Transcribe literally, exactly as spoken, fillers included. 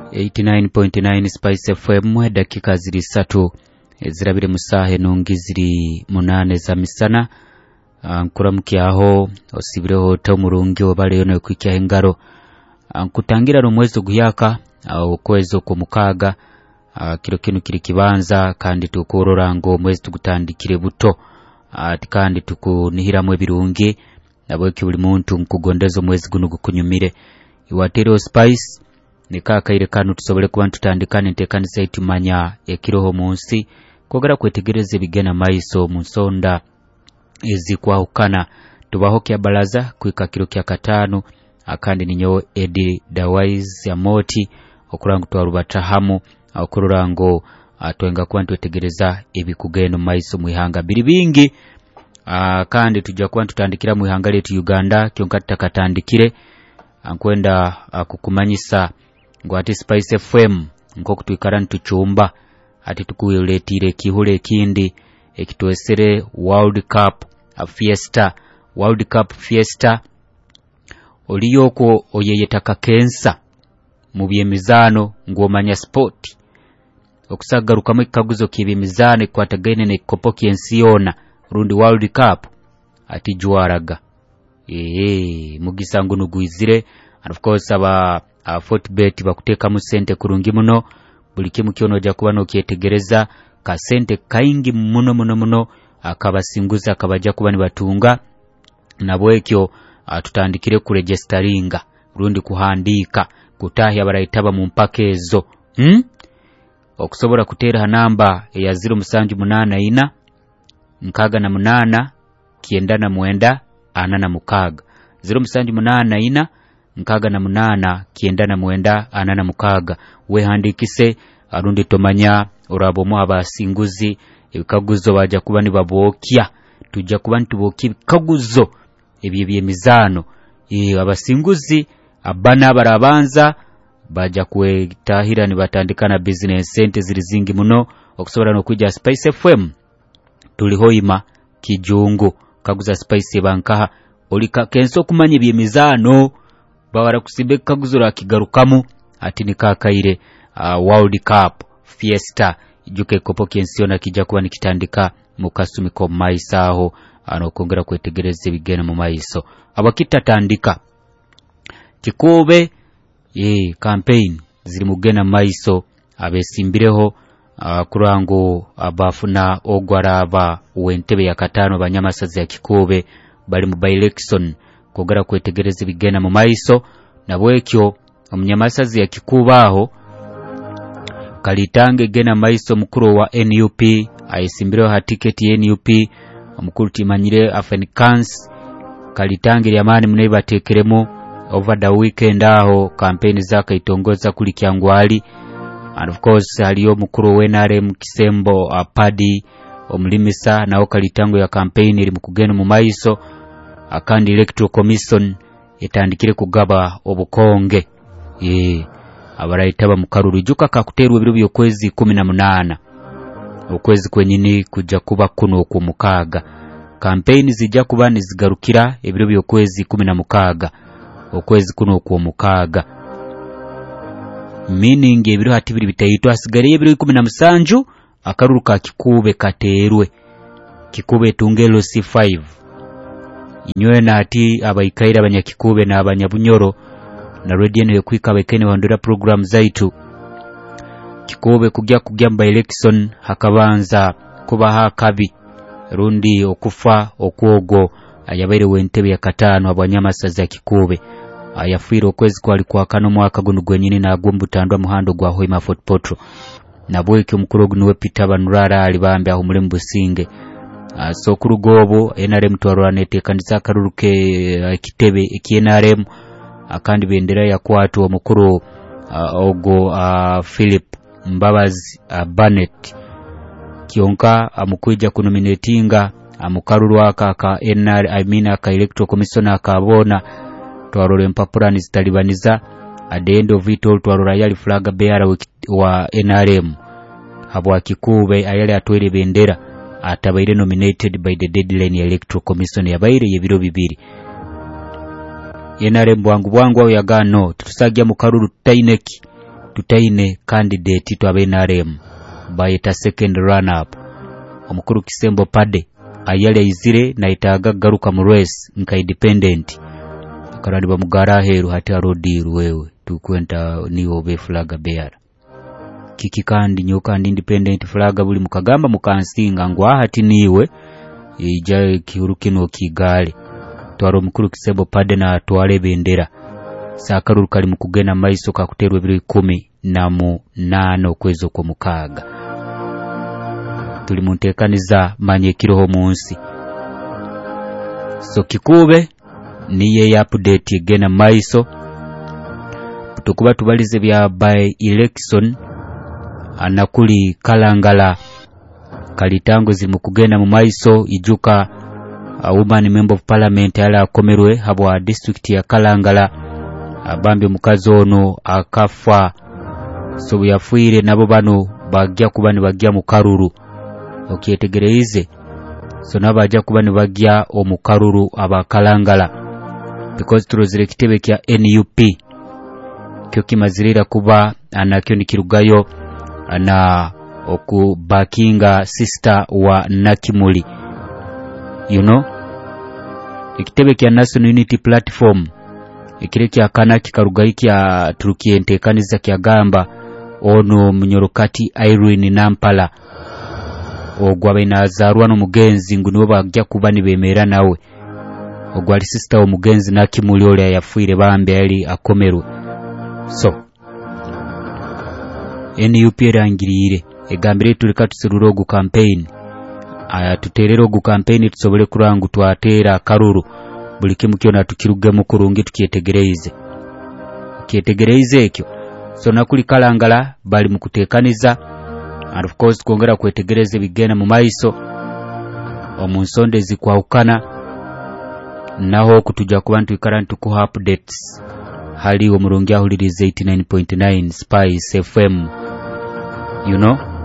eighty-nine point nine Spice F M dakika ziri satu ezirabire musahe nungi ziri munane za misana nkuramukiaho osibireho tomurungi obaleyo no kwikya engaro nkutangira no mwezi guyaka okwezo ku mukaga kiro kinu kiri kibanza kandi tukorora ngo mwezi tugutandikire buto ati kandi tukunihiramu ebirungi nabwe ki buli muntu nkugondezo mwezi guno gukunyumire iwatero Spice nikakaire kanu tusobole kuba tutandikane ntekanisa itumanya ekiroho munsi kogera kwetegereza ebigena maiso munsonda ezikwahukana tubaho kya balaza kwika kiro kya katano akandi ninyo Edi Dawise ya moti okurangu twarubatahamu okururango atwenga kuba twetegereza ebikugeno maiso muihanga biri bingi kandi tujja kuba tutandikira muihanga letu Uganda kyonka tutakatandikire ankwenda kukumanyisa ngo ati Spice F M ngo kutwikara ntuchumba ati tukuletire kihule kindi ekitwesere World Cup Fiesta World Cup Fiesta oliyoko oyeyetaka kensa mu byemizano ngomanya sport okusagaruka mu kaguzo kibimizano kwatagene ne kopo kiensiona rundi World Cup ati juaraga eh mugisango nugwizire and of course aba Uh, Fortbet bakuteka mu sente kurungi muno buli kimu kyono ja kuba no kyetegereza ka sente kaingi muno muno muno akabasinguza akabaja kuba ni batunga nabwekyo uh, tutandikire ku registeringa rundi kuhandika kutahya barayitaba mu mpakezo hmm? okusobora kutera namba ya zero musanju munana ina nkaga na munana kienda na mwenda ana na mukaga zero musanju munana ina nkaga na munana kienda na mwenda ana na mukaga wehandikise arundi tomanya urabomo abasinguzi ebikaguzo baja kuba ni babokya tujja kuba ntubokya kaguzo ebye byemizano e abasinguzi abana barabanza baja kwetahira ni batandikana business center ziri zingi muno okusobora no kujja Spice F M tulihoima kijungu kaguza Spice bankaha olika kenso kumanya byemizano bawara kusibeka kaguzura kigarukamu ati nikakaire uh, World Cup Fiesta ijuke kopo kiensiona kijja kuba nikitandika mukasumi ko maisaho anokongera kwetegereza bigena mu maiso abakitatandika kikobe eh campaign ziri mugena maiso abesimbireho uh, kurango abafuna ogwaraba wentebe ya katano banyamasazi ya kikobe bali mu by election kogera kwetegereza bigena mu maiso nabwekyo omunyamasazi yakikubaho kalitange gena maiso mukuru wa N U P ayisimbiro ha ticket ya N U P omukuru timanyire Africans kalitange lyamani mune batekeremo over the weekend aho campaign zaka itongoza kuli kyangwali and of course aliyo mukuru wa N R M Kisembo apadi omulimisa nawo kalitango ya campaign iri mukugena mu maiso akandi electoral commission etandikire kugaba obukonge eh abarayitaba mukaruru juka kakuterwa ebiro byokwezi kumi na munana okwezi kwenyini kujja kuba kuno ku mukaga campaign zijja kuba nizigarukira ebiro byokwezi kumi na mukaga okwezi kuno ku mukaga meaning ebiro hatibiri bitayitwa asigariye ebiro kumi na musanju akaruru ka kikube katerwe kikube tungelo C five inywe nati abaikaira abanyakikube na abanyabunyoro na radio ne kwika bekene wandura program zaitu kikube kugya kugya mba election hakabanza kuba hakabi rundi okufa okwogo ayabaire wentebe ya katano abanyamasaza kikube ayafiro kwezi kwali kwa kano mwaka guno gwenyini na agumbutandwa muhando gwa Hoima Fort Potro nabweke mukuru gnuwe pitaba nurara alibambe aho muri mbusinge Uh, so kurugobo N R M twarwanete kandiza karuruke uh, kitebe ki N R M akandi bendera ya kwatu omukuru uh, ogo uh, Philip Mbabazi uh, Barnett kionka amukwija kunominatinga amukaruru aka ka N R I mean aka electoral commissioner akabona twarore mpapurani zitalibaniza at the end of it all twarora yali flag bearer wa N R M habwa kikube ayale atwere bendera atabaire nominated by the deadline electoral commission yabaire yebiro bibiri N R M bwangu bwangu yagano tutusagya mu karuru taineki tutaine candidate to abe N R M bayeta second run up. Omukuru Kisembo Pade ayale izire na itaga garuka mu race nka independent karandi bamugara heru hati arodiru wewe tukwenta niwo be flaga beara kiki kandi nyoka ndi independent flaga buli mukagamba mukansinga ngwa hati niwe ija kiurukino kigale twaro mukuru Kisembo Pade na twale bendera sakaruru kali mukugena maiso kakuterwe biri kumi na mu nano kwezo ko mukaga tuli muntekaniza manye kiroho munsi so kikube niye update gena maiso tukuba tubalize bya by election anakuli Kalangala kalitango zimukugena mu maiso ijuka a woman member of parliament ala komerwe habwa district ya Kalangala abambi mukazi ono akafa so yafuire nabo bano bagya kubani bagya mu Karuru okyetegereze so nabajja kubani bagya omukaruru abakalangala because turozire kitebe kya N U P kyo kimazirira kuba anakyo nikirugayo ana okubakinga sister wa Nakimuli you know ikitebe kya National Unity Platform ikire kya kanaki karugayi kya turukientekaniza kya gamba ono Munyorokati Irene Nampala ogwabe nazarwa no mugenzi ngunibo bagya kubani bemera nawe ogwali sister omugenzi Nakimuli ole yafuire bambe yali akomerwe so N U P rangirire egambire tulika tuseruro gu campaign aya tuterero gu campaign tusobole kurangu twatera Karuru buli kimu kyona tukiruge mu kurungi tukietegereze kietegereze ekyo so nakuli Kalangala bali mukutekaniza and of course kuongera kwetegereze bigena mu maiso omunsonde zikwahukana naho kutuja kubantu ikarantu ku updates hali omurungi ahulirize eighty-nine point nine Spice F M you know